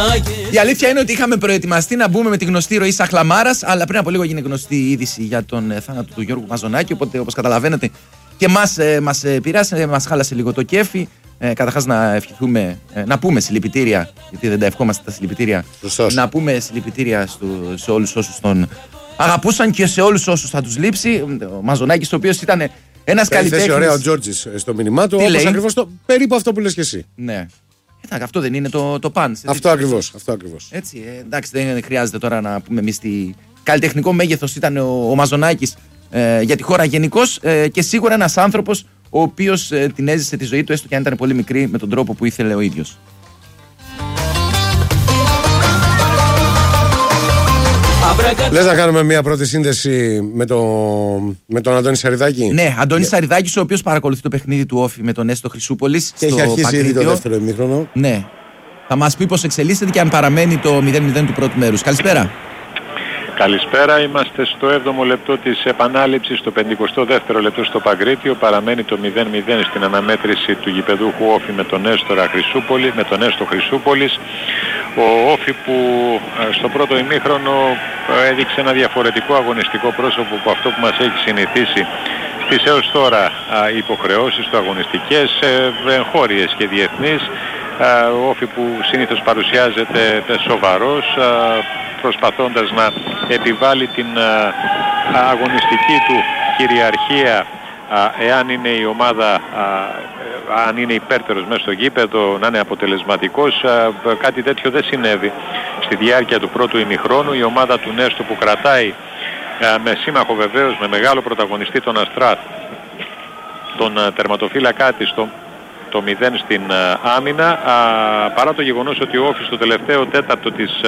Η αλήθεια είναι ότι είχαμε προετοιμαστεί να μπούμε με τη γνωστή ροή Σαχλαμάρας, αλλά πριν από λίγο έγινε γνωστή η είδηση για τον θάνατο του Γιώργου Μαζονάκη. Οπότε, όπως καταλαβαίνετε, και μας πειράσει, μας χάλασε λίγο το κέφι. Καταρχάς να ευχηθούμε, να πούμε συλληπιτήρια, γιατί δεν τα ευχόμαστε τα συλληπιτήρια. Να πούμε συλληπιτήρια σε όλους όσους τον αγαπούσαν και σε όλους όσους θα τους λείψει. Ο Μαζονάκης, ο οποίος ήταν ένας καλλιτέχνης. Ωραία ο Τζόρτζης στο μήνυμά του, όπως ακριβώς περίπου αυτό που λες και εσύ. Ναι. Αυτό δεν είναι το παν. Αυτό ακριβώς. Έτσι, εντάξει, δεν χρειάζεται τώρα να πούμε εμείς τι καλλιτεχνικό μέγεθος ήταν ο Μαζονάκης για τη χώρα γενικώς, και σίγουρα ένας άνθρωπος ο οποίος την έζησε τη ζωή του, έστω και αν ήταν πολύ μικρή, με τον τρόπο που ήθελε ο ίδιος. Λες να κάνουμε μια πρώτη σύνδεση με τον Αντώνη Σαριδάκη. Ναι, Αντώνης Σαριδάκης, ο οποίος παρακολουθεί το παιχνίδι του Όφη με τον Έστω Χρυσούπολης. Και έχει αρχίσει ήδη το δεύτερο ημίχρονο. Ναι. Θα μας πει πώς εξελίσσεται και αν παραμένει το 0-0 του πρώτου μέρους. Καλησπέρα. Καλησπέρα, είμαστε στο 7ο λεπτό της επανάληψης, το 52ο λεπτό στο Παγκρίτιο. Παραμένει το 0-0 στην αναμέτρηση του γηπεδούχου Όφη με τον Έστω Χρυσούπολης. Ο Όφη που στο πρώτο ημίχρονο έδειξε ένα διαφορετικό αγωνιστικό πρόσωπο από αυτό που μας έχει συνηθίσει στις έως τώρα υποχρεώσεις του αγωνιστικές, εγχώριες και διεθνείς. Ο Όφη που συνήθως παρουσιάζεται σοβαρός, προσπαθώντας να επιβάλλει την αγωνιστική του κυριαρχία, εάν είναι η ομάδα, αν είναι υπέρτερος μέσα στο γήπεδο, να είναι αποτελεσματικός. Κάτι τέτοιο δεν συνέβη στη διάρκεια του πρώτου ημιχρόνου. Η ομάδα του Νέστο που κρατάει με σύμμαχο βεβαίως, με μεγάλο πρωταγωνιστή τον Αστράθ, τον τερματοφύλακά της, το 0 στην άμυνα, παρά το γεγονός ότι ο Όφης στο τελευταίο τέταρτο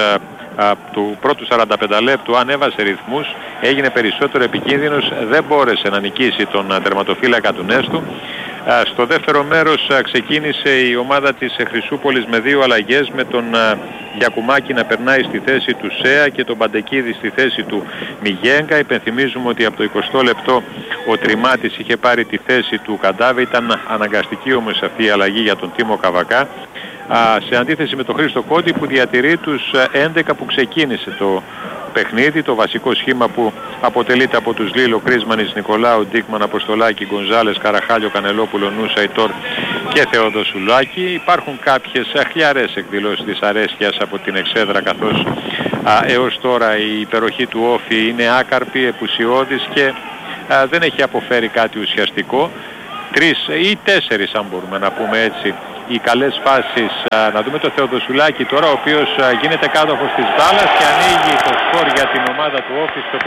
του πρώτου 45 λεπτού ανέβασε ρυθμούς, έγινε περισσότερο επικίνδυνος, δεν μπόρεσε να νικήσει τον τερματοφύλακα του Νέστου. Στο δεύτερο μέρος ξεκίνησε η ομάδα της Χρυσούπολης με δύο αλλαγές, με τον Γιακουμάκη να περνάει στη θέση του Σέα και τον Παντεκίδη στη θέση του Μιγέγκα. Υπενθυμίζουμε ότι από το 20 λεπτό ο Τριμάτης είχε πάρει τη θέση του Καντάβη. Ήταν αναγκαστική όμως αυτή η αλλαγή για τον Τίμο Καβακά, σε αντίθεση με τον Χρήστο Κόντι που διατηρεί τους 11 που ξεκίνησε το παιχνίδι, το βασικό σχήμα που αποτελείται από τους Λίλο, Κρίσμανης, Νικολάου, Ντίκμαν, Αποστολάκη, Γκονζάλες, Καραχάλιο, Κανελόπουλο, Νούσα, Ιτόρ και Θεοδοσουλάκη. Υπάρχουν κάποιες χλιαρές εκδηλώσεις δυσαρέσκειας από την εξέδρα, καθώς έως τώρα η υπεροχή του Όφη είναι άκαρπη, επουσιώδης και δεν έχει αποφέρει κάτι ουσιαστικό. 3 ή 4, αν μπορούμε να πούμε έτσι, οι καλές φάσεις. Να δούμε το Θεοδοσουλάκη τώρα, ο οποίος γίνεται κάτοχος της μπάλας και ανοίγει το σκορ για την ομάδα του Όφη στο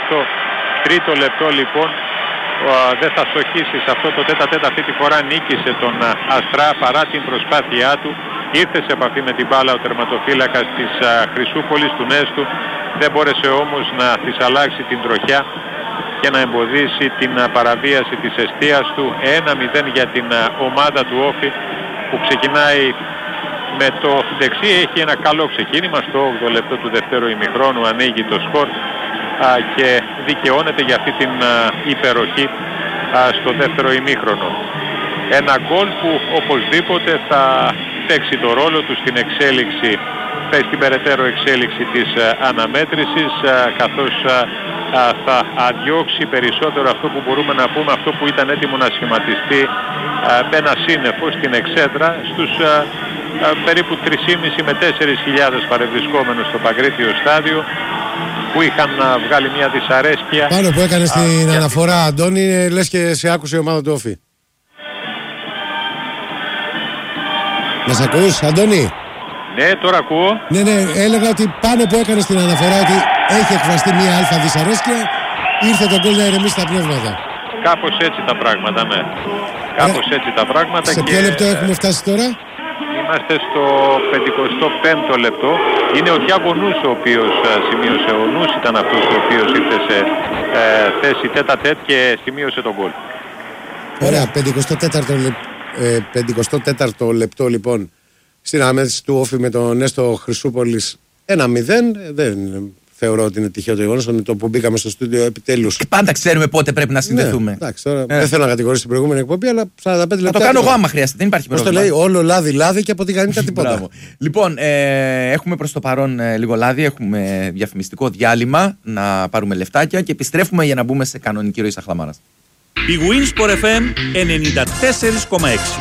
53ο λεπτό. Λοιπόν, δεν θα στοχίσει σε αυτό το τέτα-τέτα, αυτή τη φορά νίκησε τον Αστρά παρά την προσπάθειά του. Ήρθε σε επαφή με την μπάλα ο τερματοφύλακας της Χρυσούπολης, του Νέστου, δεν μπόρεσε όμως να της αλλάξει την τροχιά και να εμποδίσει την παραβίαση της εστίας του. 1-0 για την ομάδα του Όφη, που ξεκινάει με το δεξί, έχει ένα καλό ξεκίνημα. Στο 8ο λεπτό του δεύτερου ημιχρόνου ανοίγει το σκορ και δικαιώνεται για αυτή την υπεροχή στο δεύτερο ημίχρονο. Ένα γκολ που οπωσδήποτε θα παίξει το ρόλο του στην εξέλιξη, στην περαιτέρω εξέλιξη της αναμέτρησης, καθώς θα αδιώξει περισσότερο αυτό που μπορούμε να πούμε, αυτό που ήταν έτοιμο να σχηματιστεί με ένα σύννεφο στην εξέδρα στους περίπου 3.500 με 4.000 παρευρισκόμενους στο Παγκρίτιο στάδιο, που είχαν βγάλει μια δυσαρέσκεια. Πάνω που έκανε στην αναφορά, Αντώνη, λες και σε άκουσε η ομάδα του Όφη. Μας ακούς, Αντώνη? Ναι, τώρα ακούω. Ναι, έλεγα ότι πάνω που έκανε στην αναφορά ότι έχει εκφραστεί μια αλφα δυσαρέσκεια, ήρθε το γκολ να ηρεμήσει τα πνεύματα. Κάπως έτσι τα πράγματα, ναι. Κάπως έτσι τα πράγματα. Σε ποιο λεπτό έχουμε φτάσει τώρα? Είμαστε στο 55ο λεπτό. Είναι ο Τιάγκο Νούς ο οποίος σημείωσε. Ο Νούς ήταν αυτός ο οποίος ήρθε σε θέση τέτα-τέτ και σημείωσε τον γκολ. Ωραία, 54ο λεπτό λοιπόν στην αναμέτρηση του Όφη με τον Έστω Χρυσούπολης 1-0. Δεν θεωρώ ότι είναι τυχαίο το γεγονός. Με το που μπήκαμε στο στούντιο, επιτέλους. Πάντα ξέρουμε πότε πρέπει να συνδεθούμε. Ναι, εντάξει, τώρα δεν θέλω να κατηγορήσω την προηγούμενη εκπομπή, αλλά 45 λεπτά. Θα το κάνω εγώ άμα χρειάζεται. Δεν υπάρχει πρόβλημα. Πώς το λέει, όλο λάδι-λάδι και από την Γανίτα τίποτα. Λοιπόν, έχουμε προς το παρόν λίγο λάδι. Έχουμε διαφημιστικό διάλειμμα να πάρουμε λεφτάκια και επιστρέφουμε για να μπούμε σε κανονική ροή Σαχλαμάρας. Η Winsport FM 94,6.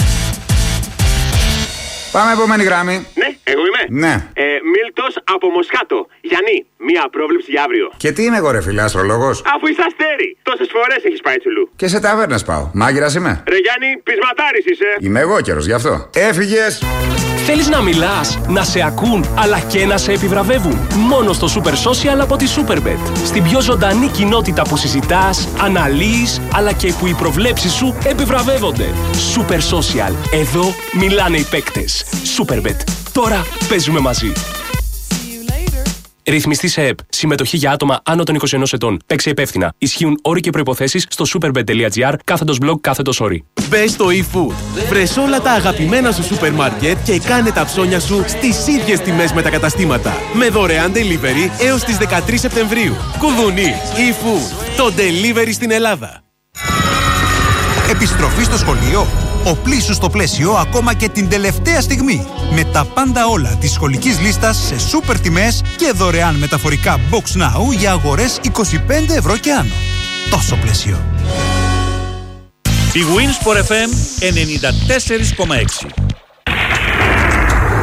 Πάμε επόμενη γραμμή. Ναι, εγώ είμαι. Ναι. Μίλτος από Μοσχάτο. Γιάννη, μία πρόβλεψη για αύριο. Και τι είναι εγώ ρε φίλε, αστρολόγος? Αφού είσαι αστέρι, τόσες φορές έχεις πάει τσουλού. Και σε ταβέρνες πάω. Μάγειρας είμαι. Ρε Γιάννη, πεισματάρης είσαι. Είμαι εγώ καιρος γι' αυτό. Έφυγες. Θέλεις να μιλάς, να σε ακούν, αλλά και να σε επιβραβεύουν? Μόνο στο Super Social από τη Superbet. Στην πιο ζωντανή κοινότητα που συζητάς, αναλύεις, αλλά και που οι προβλέψεις σου επιβραβεύονται. Super Social. Εδώ μιλάνε οι παίκτες. Superbet. Τώρα παίζουμε μαζί. Ρυθμιστή σε ΕΠ. Συμμετοχή για άτομα άνω των 21 ετών. Παίξε υπεύθυνα. Ισχύουν όροι και προϋποθέσεις στο superbet.gr/blog/όροι. Μπες στο eFood. Βρες όλα τα αγαπημένα σου σούπερ μάρκετ και κάνε τα ψώνια σου στις ίδιες τιμές με τα καταστήματα. Με δωρεάν delivery έως τις 13 Σεπτεμβρίου. Κουδουνί. eFood. Το delivery στην Ελλάδα. Επιστροφή στο σχολείο. Οπλίσου στο πλαίσιο ακόμα και την τελευταία στιγμή. Με τα πάντα όλα της σχολικής λίστας σε σούπερ τιμές και δωρεάν μεταφορικά Box Now για αγορές 25 ευρώ και άνω. Τόσο πλαίσιο. Η Winsport FM 94,6.